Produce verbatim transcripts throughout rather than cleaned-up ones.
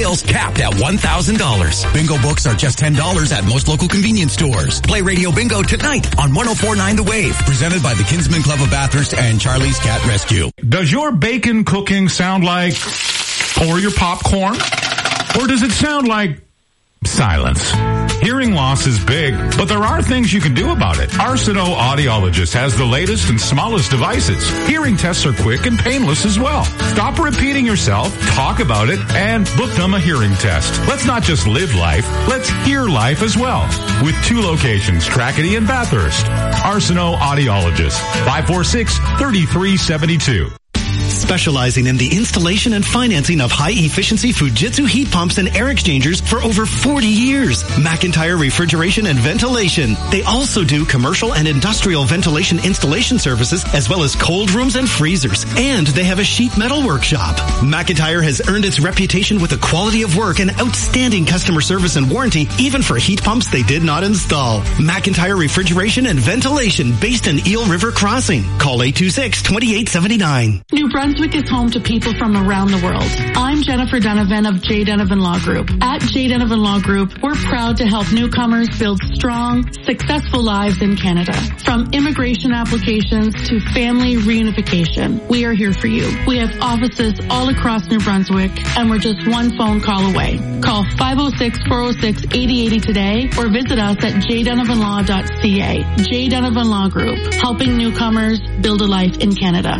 sales capped at one thousand dollars. Bingo books are just ten dollars at most local convenience stores. Play Radio Bingo tonight on one oh four point nine The Wave. Presented by the Kinsman Club of Bathurst and Charlie's Cat Rescue. Does your bacon cooking sound like pour your popcorn? Or does it sound like silence? Hearing loss is big, but there are things you can do about it. Arsenault Audiologist has the latest and smallest devices. Hearing tests are quick and painless as well. Stop repeating yourself, talk about it, and book them a hearing test. Let's not just live life, let's hear life as well. With two locations, Trackety and Bathurst. Arsenault Audiologist, five four six, three three seven two. Specializing in the installation and financing of high-efficiency Fujitsu heat pumps and air exchangers for over forty years. McIntyre Refrigeration and Ventilation. They also do commercial and industrial ventilation installation services as well as cold rooms and freezers. And they have a sheet metal workshop. McIntyre has earned its reputation with the quality of work and outstanding customer service and warranty even for heat pumps they did not install. McIntyre Refrigeration and Ventilation based in Eel River Crossing. Call eight two six, two eight seven nine. New Brunswick is home to people from around the world. I'm Jennifer Donovan of J. Donovan Law Group. At J. Donovan Law Group, we're proud to help newcomers build strong, successful lives in Canada. From immigration applications to family reunification, we are here for you. We have offices all across New Brunswick, and we're just one phone call away. Call five oh six, four oh six, eight oh eight oh today or visit us at j donovan law dot c a. J. Donovan Law Group, helping newcomers build a life in Canada.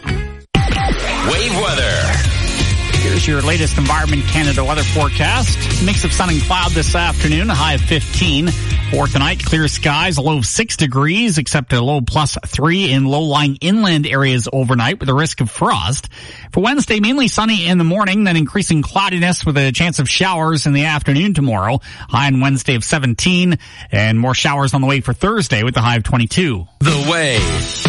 Wave weather. Here's your latest Environment Canada weather forecast. Mix of sun and cloud this afternoon, a high of fifteen. For tonight, clear skies, a low of six degrees, except a low plus three in low-lying inland areas overnight with a risk of frost. For Wednesday, mainly sunny in the morning, then increasing cloudiness with a chance of showers in the afternoon tomorrow. High on Wednesday of seventeen, and more showers on the way for Thursday with a high of twenty-two. The Wave.